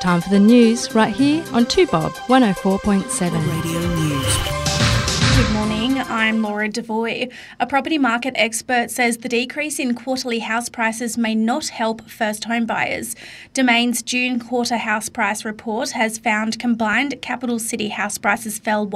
Time for the news right here on 2Bob 104.7. Radio News. Good morning, I'm Laura Devoy. A property market expert says the decrease in quarterly house prices may not help first home buyers. Domain's June quarter house price report has found combined capital city house prices fell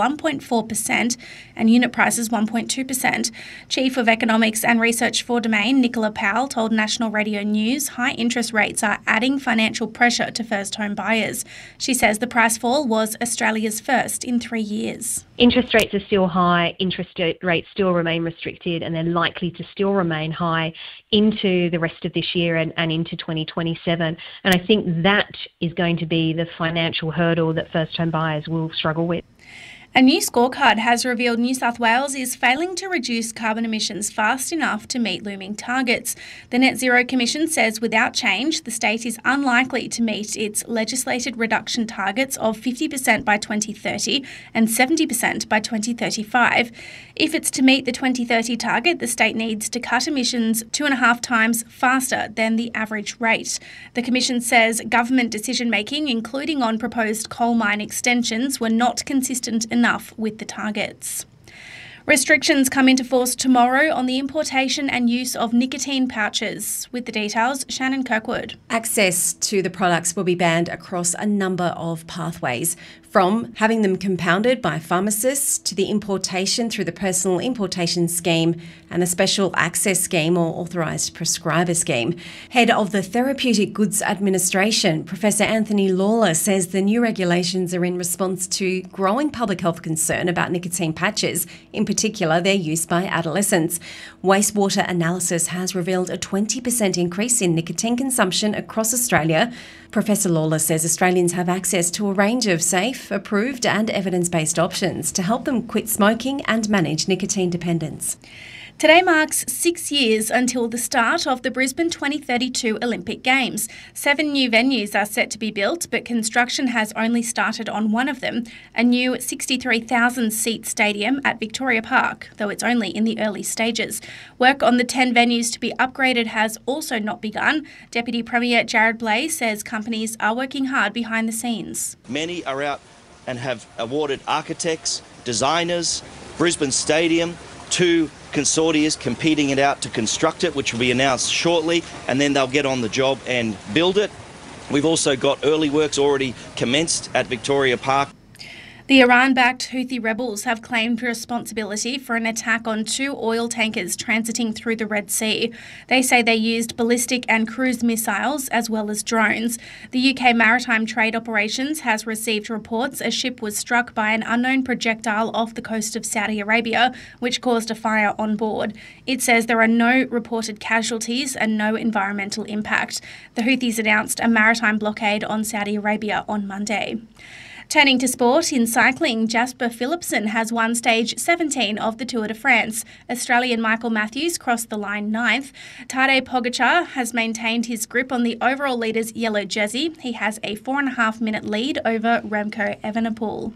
1.4% and unit prices 1.2%. Chief of Economics and Research for Domain, Nicola Powell, told National Radio News high interest rates are adding financial pressure to first home buyers. She says the price fall was Australia's first in 3 years. Interest rates are still high, interest rates still remain restricted, and they're likely to still remain high into the rest of this year and into 2027. And I think that is going to be the financial hurdle that first home buyers will struggle with. A new scorecard has revealed New South Wales is failing to reduce carbon emissions fast enough to meet looming targets. The Net Zero Commission says without change, the state is unlikely to meet its legislated reduction targets of 50% by 2030 and 70% by 2035. If it's to meet the 2030 target, the state needs to cut emissions 2.5 times faster than the average rate. The Commission says government decision-making, including on proposed coal mine extensions, were not consistent enough with the targets. Restrictions come into force tomorrow on the importation and use of nicotine pouches. With the details, Shannon Kirkwood. Access to the products will be banned across a number of pathways, from having them compounded by pharmacists to the importation through the personal importation scheme and the special access scheme or authorised prescriber scheme. Head of the Therapeutic Goods Administration, Professor Anthony Lawler, says the new regulations are in response to growing public health concern about nicotine patches, in particular their use by adolescents. Wastewater analysis has revealed a 20% increase in nicotine consumption across Australia. Professor Lawler says Australians have access to a range of safe, approved and evidence-based options to help them quit smoking and manage nicotine dependence. Today marks 6 years until the start of the Brisbane 2032 Olympic Games. 7 new venues are set to be built, but construction has only started on one of them, a new 63,000-seat stadium at Victoria Park, though it's only in the early stages. Work on the 10 venues to be upgraded has also not begun. Deputy Premier Jared Blais says companies are working hard behind the scenes. Many are out and have awarded architects, designers, Brisbane Stadium, 2 consortia competing it out to construct it, which will be announced shortly, and then they'll get on the job and build it. We've also got early works already commenced at Victoria Park. The Iran-backed Houthi rebels have claimed responsibility for an attack on 2 oil tankers transiting through the Red Sea. They say they used ballistic and cruise missiles as well as drones. The UK Maritime Trade Operations has received reports a ship was struck by an unknown projectile off the coast of Saudi Arabia, which caused a fire on board. It says there are no reported casualties and no environmental impact. The Houthis announced a maritime blockade on Saudi Arabia on Monday. Turning to sport, in cycling, Jasper Philipsen has won stage 17 of the Tour de France. Australian Michael Matthews crossed the line 9th. Tadej Pogacar has maintained his grip on the overall leader's yellow jersey. He has a 4.5-minute lead over Remco Evenepoel.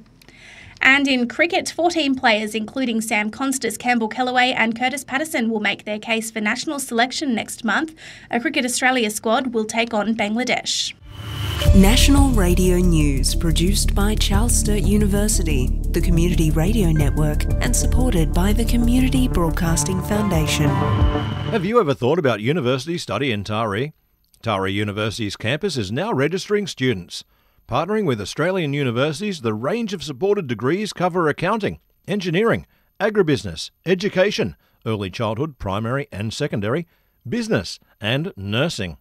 And in cricket, 14 players, including Sam Constas, Campbell Kellaway and Curtis Patterson, will make their case for national selection next month. A Cricket Australia squad will take on Bangladesh. National Radio News, produced by Charles Sturt University, the Community Radio Network, and supported by the Community Broadcasting Foundation. Have you ever thought about university study in Taree? Taree University's campus is now registering students. Partnering with Australian universities, the range of supported degrees cover accounting, engineering, agribusiness, education, early childhood, primary and secondary, business, and nursing.